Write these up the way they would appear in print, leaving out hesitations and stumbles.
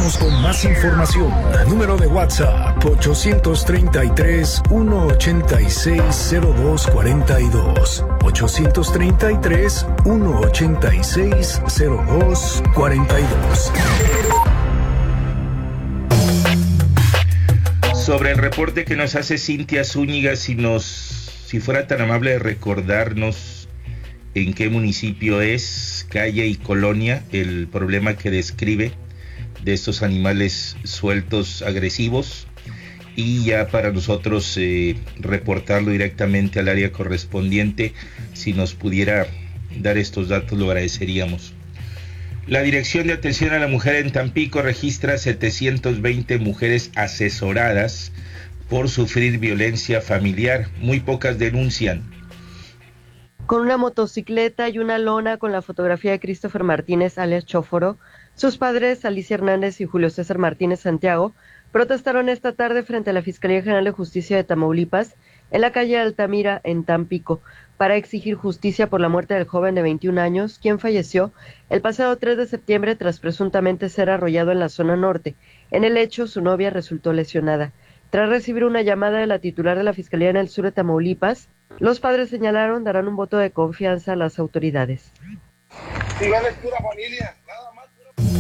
Regresamos con más información. Número de WhatsApp 833-186-0242. 833-186-0242. Sobre el reporte que nos hace Cintia Zúñiga, si fuera tan amable de recordarnos en qué municipio es, calle y colonia, el problema que describe de estos animales sueltos agresivos, y ya para nosotros reportarlo directamente al área correspondiente. Si nos pudiera dar estos datos, lo agradeceríamos. La Dirección de Atención a la Mujer en Tampico registra 720 mujeres asesoradas por sufrir violencia familiar. Muy pocas denuncian. Con una motocicleta y una lona con la fotografía de Christopher Martínez, alias Chóforo, sus padres, Alicia Hernández y Julio César Martínez Santiago, protestaron esta tarde frente a la Fiscalía General de Justicia de Tamaulipas, en la calle Altamira, en Tampico, para exigir justicia por la muerte del joven de 21 años, quien falleció el pasado 3 de septiembre tras presuntamente ser arrollado en la zona norte. En el hecho, su novia resultó lesionada. Tras recibir una llamada de la titular de la Fiscalía en el sur de Tamaulipas, los padres señalaron darán un voto de confianza a las autoridades. Dígale pura familia, nada más.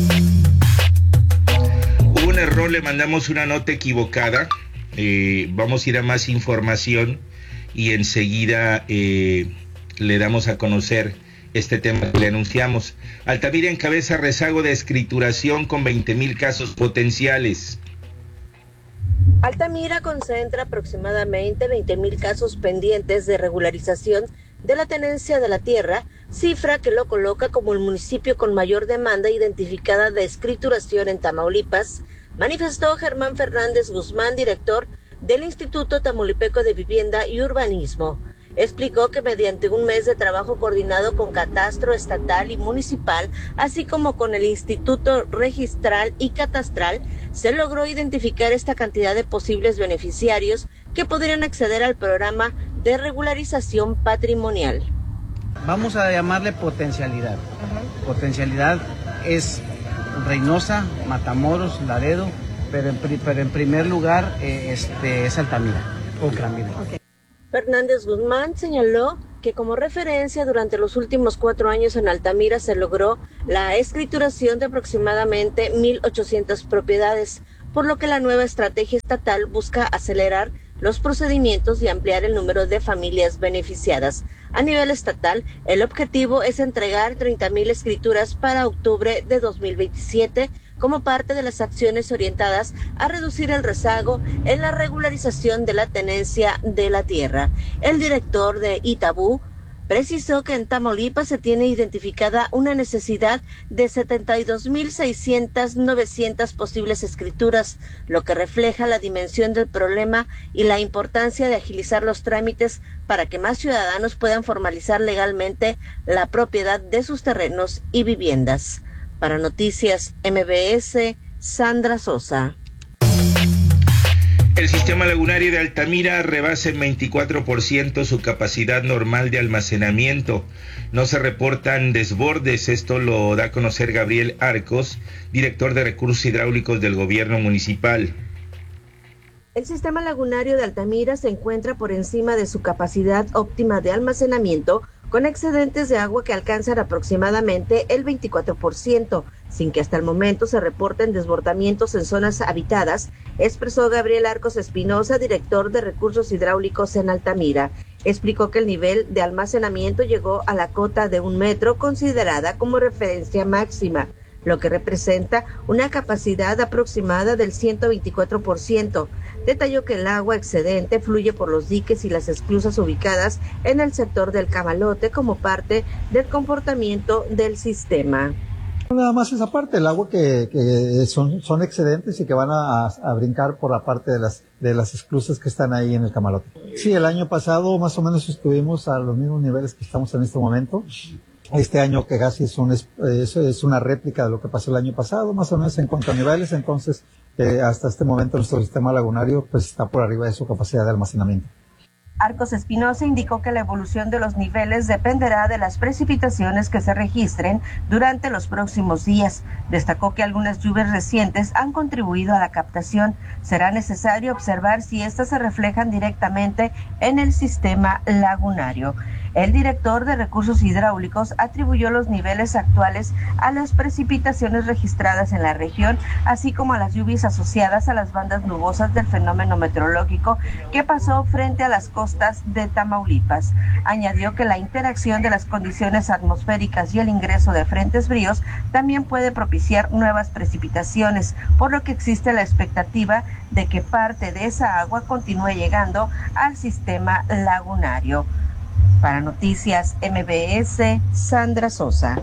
Hubo un error, le mandamos una nota equivocada. Vamos a ir a más información y enseguida le damos a conocer este tema que le anunciamos. Altamira encabeza rezago de escrituración con 20,000 casos potenciales. Altamira concentra aproximadamente 20,000 casos pendientes de regularización de la tenencia de la tierra, cifra que lo coloca como el municipio con mayor demanda identificada de escrituración en Tamaulipas, manifestó Germán Fernández Guzmán, director del Instituto Tamaulipeco de Vivienda y Urbanismo. Explicó que mediante un mes de trabajo coordinado con Catastro Estatal y Municipal, así como con el Instituto Registral y Catastral, se logró identificar esta cantidad de posibles beneficiarios que podrían acceder al programa de regularización patrimonial. Vamos a llamarle potencialidad. Potencialidad es Reynosa, Matamoros, Laredo, pero en primer lugar es Altamira. Okay. Fernández Guzmán señaló que como referencia durante los últimos 4 años en Altamira se logró la escrituración de aproximadamente 1,800 propiedades, por lo que la nueva estrategia estatal busca acelerar los procedimientos y ampliar el número de familias beneficiadas. A nivel estatal, el objetivo es entregar 30,000 escrituras para octubre de 2027, como parte de las acciones orientadas a reducir el rezago en la regularización de la tenencia de la tierra. El director de Itabú precisó que en Tamaulipas se tiene identificada una necesidad de 72,600 posibles escrituras, lo que refleja la dimensión del problema y la importancia de agilizar los trámites para que más ciudadanos puedan formalizar legalmente la propiedad de sus terrenos y viviendas. Para Noticias MBS, Sandra Sosa. El sistema lagunario de Altamira rebasa en 24% su capacidad normal de almacenamiento. No se reportan desbordes, esto lo da a conocer Gabriel Arcos, director de Recursos Hidráulicos del Gobierno Municipal. El sistema lagunario de Altamira se encuentra por encima de su capacidad óptima de almacenamiento, con excedentes de agua que alcanzan aproximadamente el 24%, sin que hasta el momento se reporten desbordamientos en zonas habitadas, expresó Gabriel Arcos Espinosa, director de Recursos Hidráulicos en Altamira. Explicó que el nivel de almacenamiento llegó a la cota de 1 metro, considerada como referencia máxima, lo que representa una capacidad aproximada del 124%. Detalló que el agua excedente fluye por los diques y las esclusas ubicadas en el sector del Camalote como parte del comportamiento del sistema. Nada más esa parte, el agua que son excedentes y que van a brincar por la parte de las esclusas que están ahí en el Camalote. Sí, el año pasado más o menos estuvimos a los mismos niveles que estamos en este momento. Este año que casi es una réplica de lo que pasó el año pasado, más o menos en cuanto a niveles, entonces hasta este momento nuestro sistema lagunario pues está por arriba de su capacidad de almacenamiento. Arcos Espinosa indicó que la evolución de los niveles dependerá de las precipitaciones que se registren durante los próximos días. Destacó que algunas lluvias recientes han contribuido a la captación. Será necesario observar si estas se reflejan directamente en el sistema lagunario. El director de Recursos Hidráulicos atribuyó los niveles actuales a las precipitaciones registradas en la región, así como a las lluvias asociadas a las bandas nubosas del fenómeno meteorológico que pasó frente a las costas de Tamaulipas. Añadió que la interacción de las condiciones atmosféricas y el ingreso de frentes fríos también puede propiciar nuevas precipitaciones, por lo que existe la expectativa de que parte de esa agua continúe llegando al sistema lagunario. Para Noticias MBS, Sandra Sosa.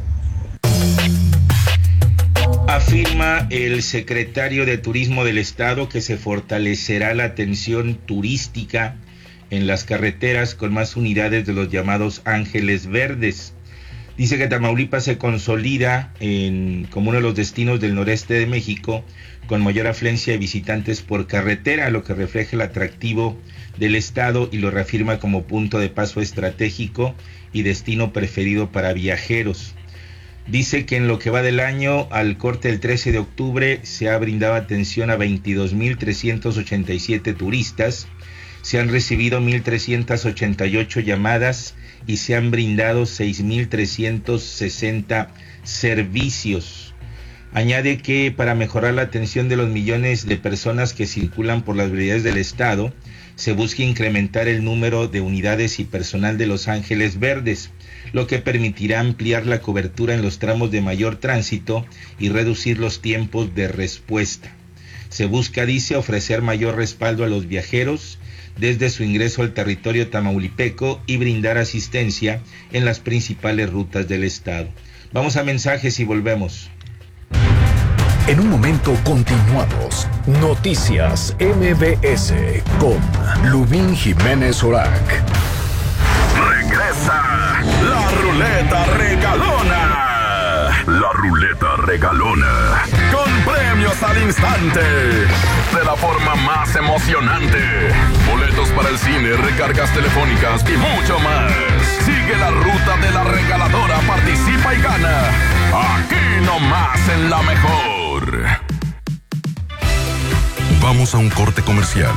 Afirma el secretario de Turismo del Estado que se fortalecerá la atención turística en las carreteras con más unidades de los llamados Ángeles Verdes. Dice que Tamaulipas se consolida como uno de los destinos del noreste de México con mayor afluencia de visitantes por carretera, lo que refleja el atractivo del estado y lo reafirma como punto de paso estratégico y destino preferido para viajeros. Dice que en lo que va del año, al corte del 13 de octubre, se ha brindado atención a 22,387 turistas, se han recibido 1,388 llamadas y se han brindado 6,360 servicios. Añade que para mejorar la atención de los millones de personas que circulan por las vialidades del estado, se busca incrementar el número de unidades y personal de los Ángeles Verdes, lo que permitirá ampliar la cobertura en los tramos de mayor tránsito y reducir los tiempos de respuesta. Se busca, dice, ofrecer mayor respaldo a los viajeros desde su ingreso al territorio tamaulipeco y brindar asistencia en las principales rutas del estado. Vamos a mensajes y volvemos. En un momento continuamos. Noticias MBS con Lubín Jiménez Orac. Regresa la ruleta regalona. La ruleta regalona. Con premios al instante. De la forma más emocionante. Boletos para el cine, recargas telefónicas y mucho más. Sigue la ruta de la regaladora, participa y gana. Aquí nomás en La Mejor. Vamos a un corte comercial.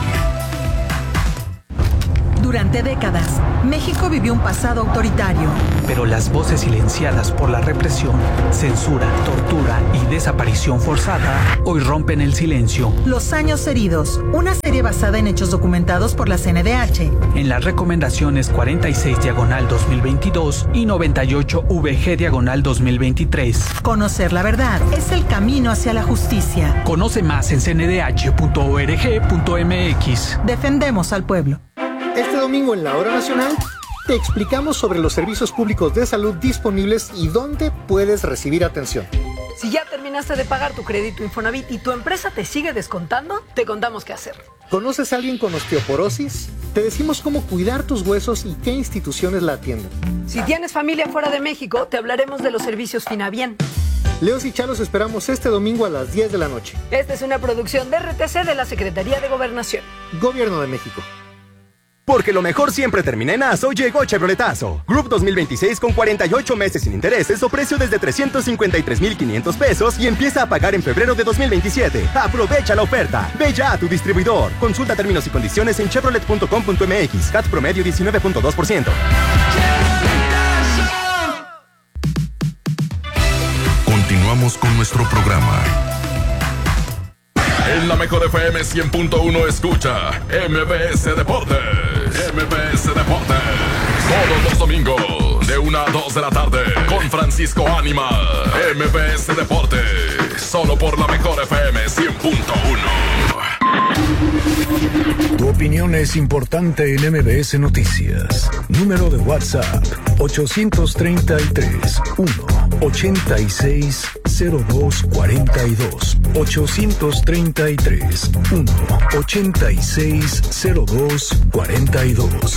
Durante décadas, México vivió un pasado autoritario. Pero las voces silenciadas por la represión, censura, tortura y desaparición forzada hoy rompen el silencio. Los años heridos, una serie basada en hechos documentados por la CNDH. En las recomendaciones 46/2022 y 98/VG/2023. Conocer la verdad es el camino hacia la justicia. Conoce más en cndh.org.mx. Defendemos al pueblo. Este domingo en la Hora Nacional te explicamos sobre los servicios públicos de salud disponibles y dónde puedes recibir atención. Si ya terminaste de pagar tu crédito Infonavit y tu empresa te sigue descontando, te contamos qué hacer. ¿Conoces a alguien con osteoporosis? Te decimos cómo cuidar tus huesos y qué instituciones la atienden. Si tienes familia fuera de México, te hablaremos de los servicios Finabien. Leos y Chalos esperamos este domingo a las 10 de la noche. Esta es una producción de RTC de la Secretaría de Gobernación. Gobierno de México. Porque lo mejor siempre termina en ASO, llegó Chevroletazo. Group 2026 con 48 meses sin intereses o precio desde 353,500 pesos y empieza a pagar en febrero de 2027. Aprovecha la oferta. Ve ya a tu distribuidor. Consulta términos y condiciones en chevrolet.com.mx. CAT promedio 19.2%. Continuamos con nuestro programa. En La Mejor FM 100.1 escucha MBS Deportes. MBS Deportes. Todos los domingos de 1 a 2 de la tarde con Francisco Ánima. MBS Deportes. Solo por La Mejor FM 100.1. Tu opinión es importante en MBS Noticias. Número de WhatsApp 833-186-0242. 833-186-0242.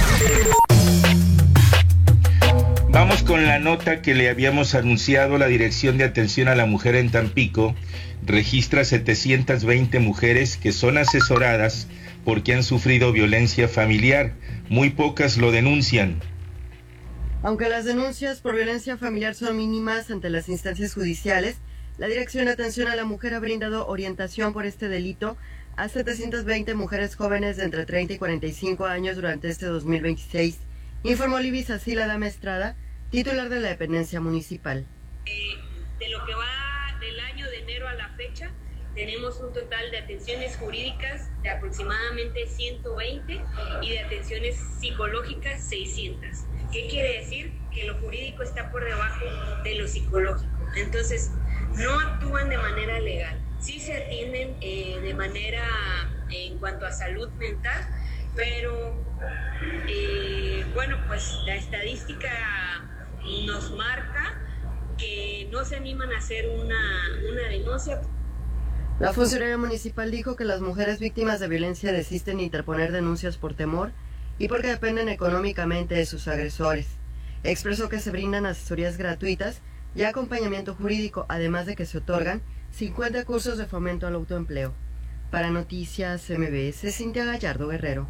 Vamos con la nota que le habíamos anunciado. La Dirección de Atención a la Mujer en Tampico registra 720 mujeres que son asesoradas porque han sufrido violencia familiar. Muy pocas lo denuncian. Aunque las denuncias por violencia familiar son mínimas ante las instancias judiciales, la Dirección de Atención a la Mujer ha brindado orientación por este delito a 720 mujeres jóvenes de entre 30 y 45 años durante este 2026, informó Libis Asila Dama Estrada, titular de la dependencia municipal. De lo que va del año de enero a la fecha, tenemos un total de atenciones jurídicas de aproximadamente 120 y de atenciones psicológicas 600. ¿Qué quiere decir? Que lo jurídico está por debajo de lo psicológico. Entonces, no actúan de manera legal. Sí se atienden de manera en cuanto a salud mental, pero bueno, pues la estadística nos marca que no se animan a hacer una denuncia. La funcionaria municipal dijo que las mujeres víctimas de violencia desisten de interponer denuncias por temor y porque dependen económicamente de sus agresores. Expresó que se brindan asesorías gratuitas y acompañamiento jurídico, además de que se otorgan 50 cursos de fomento al autoempleo. Para Noticias MBS, Cintia Gallardo Guerrero.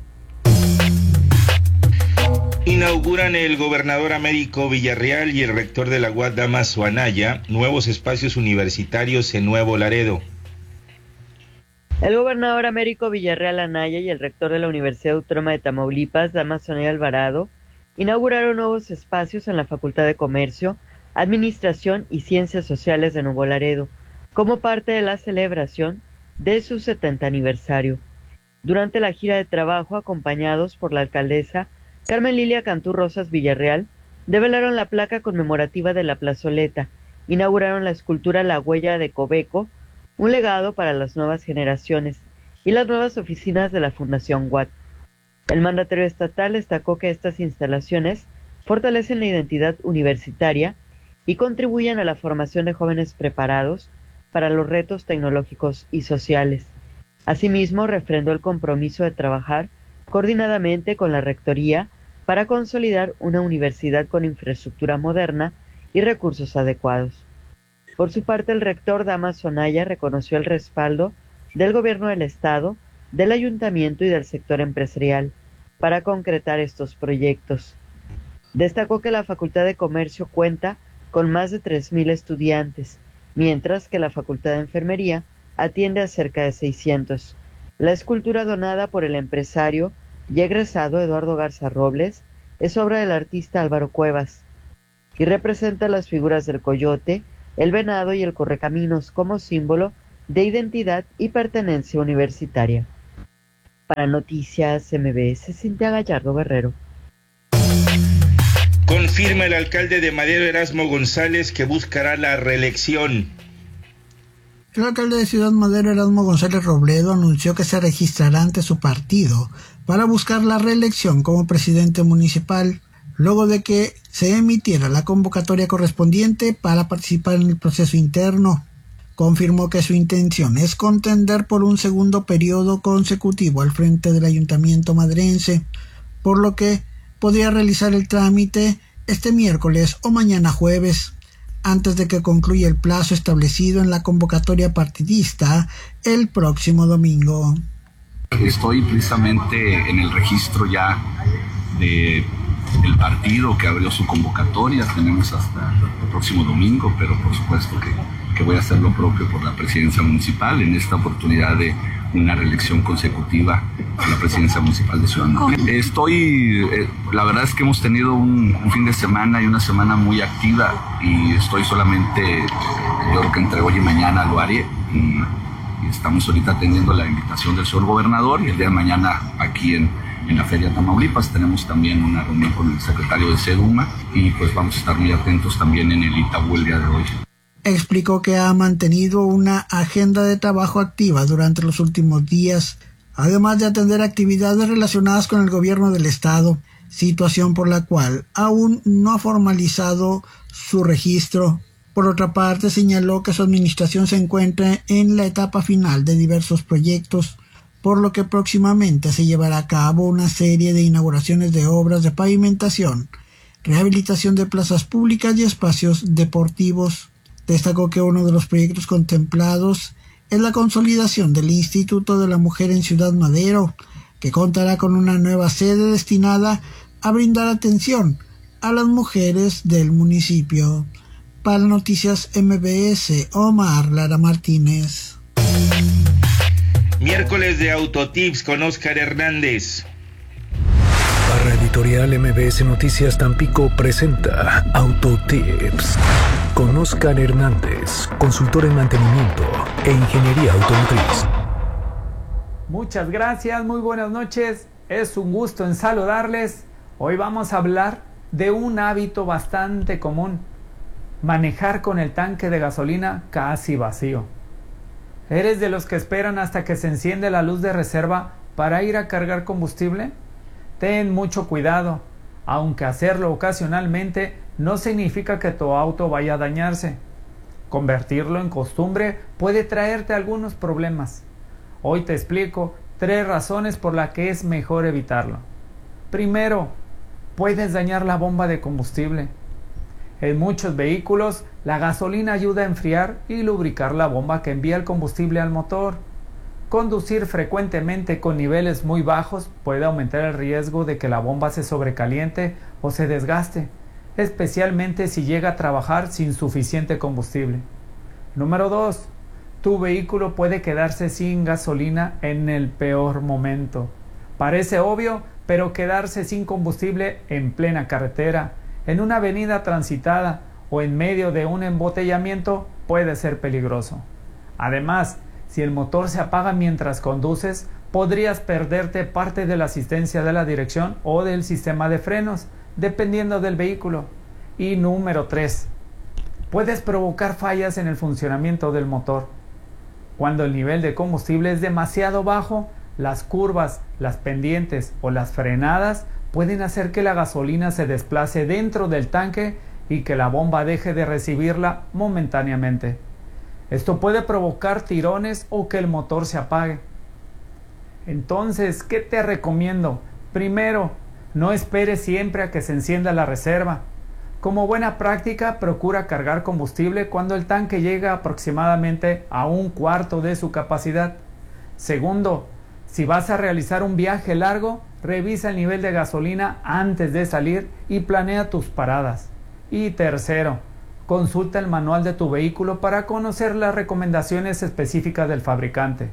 Inauguran el gobernador Américo Villarreal y el rector de la UAT Dámaso Anaya nuevos espacios universitarios en Nuevo Laredo. El gobernador Américo Villarreal Anaya y el rector de la Universidad Autónoma de Tamaulipas, Dámaso Anaya Alvarado, inauguraron nuevos espacios en la Facultad de Comercio, Administración y Ciencias Sociales de Nuevo Laredo, como parte de la celebración de su 70 aniversario. Durante la gira de trabajo, acompañados por la alcaldesa Carmen Lilia Cantú Rosas Villarreal, develaron la placa conmemorativa de la plazoleta, inauguraron la escultura La Huella de Cobeco, un legado para las nuevas generaciones, y las nuevas oficinas de la Fundación UAT. El mandatario estatal destacó que estas instalaciones fortalecen la identidad universitaria y contribuyen a la formación de jóvenes preparados para los retos tecnológicos y sociales. Asimismo, refrendó el compromiso de trabajar coordinadamente con la Rectoría para consolidar una universidad con infraestructura moderna y recursos adecuados. Por su parte, el rector Dámaso Anaya reconoció el respaldo del Gobierno del Estado, del Ayuntamiento y del sector empresarial para concretar estos proyectos. Destacó que la Facultad de Comercio cuenta con más de 3,000 estudiantes, mientras que la Facultad de Enfermería atiende a cerca de 600. La escultura donada por el empresario y egresado Eduardo Garza Robles es obra del artista Álvaro Cuevas y representa las figuras del coyote, el venado y el correcaminos como símbolo de identidad y pertenencia universitaria. Para Noticias MBS, Cintia Gallardo Guerrero. Confirma el alcalde de Madero, Erasmo González, que buscará la reelección. El alcalde de Ciudad Madero, Erasmo González Robledo, anunció que se registrará ante su partido para buscar la reelección como presidente municipal, luego de que se emitiera la convocatoria correspondiente para participar en el proceso interno. Confirmó que su intención es contender por un segundo periodo consecutivo al frente del ayuntamiento madrense, por lo que podría realizar el trámite este miércoles o mañana jueves, antes de que concluya el plazo establecido en la convocatoria partidista el próximo domingo. Estoy precisamente en el registro ya del partido que abrió su convocatoria. Tenemos hasta el próximo domingo, pero por supuesto que voy a hacer lo propio por la presidencia municipal en esta oportunidad de una reelección consecutiva a la presidencia municipal de Ciudad Madero. La verdad es que hemos tenido un fin de semana y una semana muy activa y estoy solamente, yo creo que entre hoy y mañana lo haré y estamos ahorita atendiendo la invitación del señor gobernador y el día de mañana aquí en la Feria Tamaulipas tenemos también una reunión con el secretario de Seduma y pues vamos a estar muy atentos también en el Itaú el día de hoy. Explicó que ha mantenido una agenda de trabajo activa durante los últimos días, además de atender actividades relacionadas con el gobierno del estado, situación por la cual aún no ha formalizado su registro. Por otra parte, señaló que su administración se encuentra en la etapa final de diversos proyectos, por lo que próximamente se llevará a cabo una serie de inauguraciones de obras de pavimentación, rehabilitación de plazas públicas y espacios deportivos. Destacó que uno de los proyectos contemplados es la consolidación del Instituto de la Mujer en Ciudad Madero, que contará con una nueva sede destinada a brindar atención a las mujeres del municipio. Para Noticias MBS, Omar Lara Martínez. Miércoles de Autotips con Oscar Hernández. Barra Editorial MBS Noticias Tampico presenta Autotips con Oscar Hernández, consultor en mantenimiento e ingeniería automotriz. Muchas gracias, muy buenas noches. Es un gusto en saludarles. Hoy vamos a hablar de un hábito bastante común: manejar con el tanque de gasolina casi vacío. ¿Eres de los que esperan hasta que se enciende la luz de reserva para ir a cargar combustible? Ten mucho cuidado, aunque hacerlo ocasionalmente no significa que tu auto vaya a dañarse. Convertirlo en costumbre puede traerte algunos problemas. Hoy te explico 3 razones por las que es mejor evitarlo. Primero, puedes dañar la bomba de combustible. En muchos vehículos, la gasolina ayuda a enfriar y lubricar la bomba que envía el combustible al motor. Conducir frecuentemente con niveles muy bajos puede aumentar el riesgo de que la bomba se sobrecaliente o se desgaste, especialmente si llega a trabajar sin suficiente combustible. Número 2. Tu vehículo puede quedarse sin gasolina en el peor momento. Parece obvio, pero quedarse sin combustible en plena carretera, en una avenida transitada o en medio de un embotellamiento puede ser peligroso. Además, si el motor se apaga mientras conduces, podrías perderte parte de la asistencia de la dirección o del sistema de frenos, dependiendo del vehículo. Y número 3. Puedes provocar fallas en el funcionamiento del motor. Cuando el nivel de combustible es demasiado bajo, las curvas, las pendientes o las frenadas pueden hacer que la gasolina se desplace dentro del tanque y que la bomba deje de recibirla momentáneamente. Esto puede provocar tirones o que el motor se apague. Entonces, ¿qué te recomiendo? Primero, no esperes siempre a que se encienda la reserva. Como buena práctica, procura cargar combustible cuando el tanque llega aproximadamente a 1/4 de su capacidad. Segundo, si vas a realizar un viaje largo, revisa el nivel de gasolina antes de salir y planea tus paradas. Y tercero, consulta el manual de tu vehículo para conocer las recomendaciones específicas del fabricante.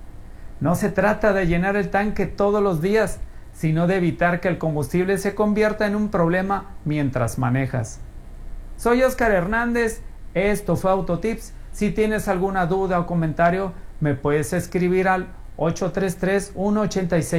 No se trata de llenar el tanque todos los días, sino de evitar que el combustible se convierta en un problema mientras manejas. Soy Oscar Hernández, esto fue Autotips. Si tienes alguna duda o comentario, me puedes escribir al 833-186